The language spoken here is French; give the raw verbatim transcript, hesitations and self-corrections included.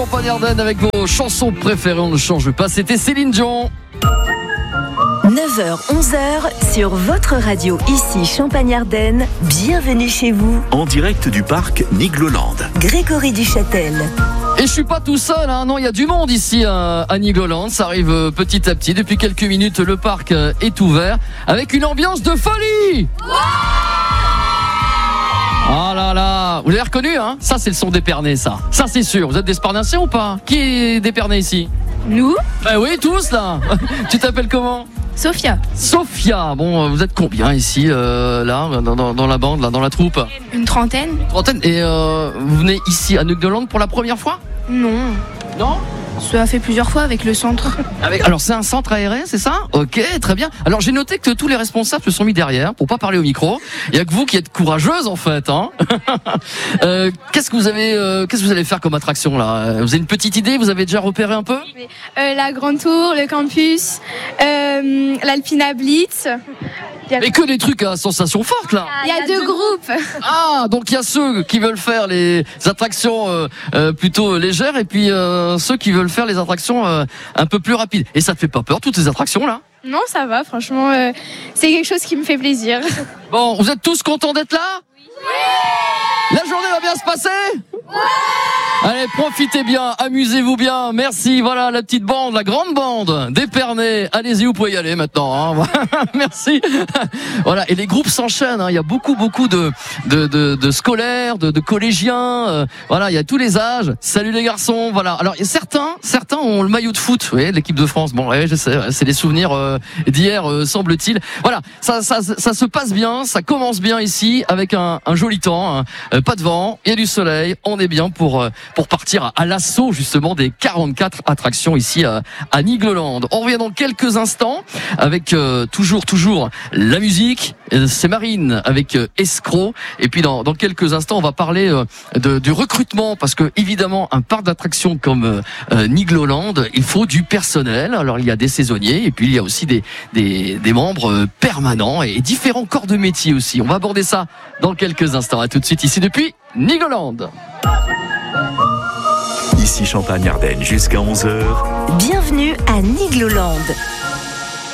Champagne-Ardenne avec vos chansons préférées, on ne change pas, c'était Céline Dion. neuf heures onze heures sur votre radio, ici Champagne-Ardenne. Bienvenue chez vous. En direct du parc Nigloland. Grégory Duchâtel. Et je suis pas tout seul, hein. Non, il y a du monde ici à, à Nigloland. Ça arrive euh, petit à petit. Depuis quelques minutes, le parc euh, est ouvert avec une ambiance de folie. Ah là là, vous l'avez reconnu, hein? Ça, c'est le son d'Épernay, ça. Ça, c'est sûr. Vous êtes des Sparnaciens ou pas? Qui est d'Épernay ici? Nous? Ben oui, tous là. Tu t'appelles comment? Sophia. Sophia. Bon, vous êtes combien ici, euh, là, dans, dans, dans la bande, là, dans la troupe? Une trentaine? Trentaine. Et euh, vous venez ici à Nigloland pour la première fois? Non. Non? Ça a fait plusieurs fois avec le centre. Avec, alors c'est un centre aéré, c'est ça? Ok, très bien. Alors j'ai noté que tous les responsables se sont mis derrière pour pas parler au micro. Il y a que vous qui êtes courageuse en fait, hein. euh, qu'est-ce que vous avez, euh, qu'est-ce que vous allez faire comme attraction là? Vous avez une petite idée? Vous avez déjà repéré un peu? Euh, la Grande Tour, le campus, euh, l'Alpina Blitz. Mais que des trucs à sensation forte là. Il y a deux groupes. Ah, donc il y a ceux qui veulent faire les attractions euh, euh, plutôt légères et puis euh, ceux qui veulent faire les attractions euh, un peu plus rapides. Et ça te fait pas peur toutes ces attractions là? Non, ça va, franchement, euh, c'est quelque chose qui me fait plaisir. Bon, vous êtes tous contents d'être là? Oui. La journée va bien se passer? Ouais. Allez, profitez bien, amusez-vous bien. Merci. Voilà la petite bande, la grande bande d'Épernay. Allez-y, vous pouvez y aller maintenant. Hein. Merci. Voilà. Et les groupes s'enchaînent. Hein. Il y a beaucoup, beaucoup de de de, de scolaires, de, de collégiens. Euh, voilà, il y a tous les âges. Salut les garçons. Voilà. Alors certains, certains ont le maillot de foot. Vous voyez, l'équipe de France. Bon, ouais, je sais, c'est des souvenirs euh, d'hier, euh, semble-t-il. Voilà. Ça, ça, ça se passe bien. Ça commence bien ici avec un, un joli temps. Hein. Euh, pas de vent, il y a du soleil. On est bien pour pour partir à l'assaut justement des quarante-quatre attractions ici à, à Nigloland. On revient dans quelques instants avec euh, toujours toujours la musique. C'est Marine avec euh, Escroc. Et puis dans, dans quelques instants, on va parler euh, de, du recrutement parce que évidemment un parc d'attractions comme euh, euh, Nigloland, il faut du personnel. Alors il y a des saisonniers et puis il y a aussi des des, des membres euh, permanents et différents corps de métier aussi. On va aborder ça dans quelques instants. À tout de suite ici depuis Nigloland. Ici Champagne-Ardenne jusqu'à onze heures. Bienvenue à Nigloland.